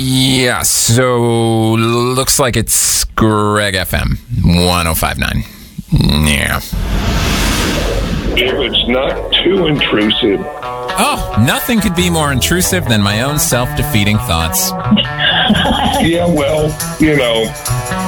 Yeah, so looks like it's Greg FM 105.9. Yeah. If it's not too intrusive. Oh, nothing could be more intrusive than my own self-defeating thoughts. Yeah, well,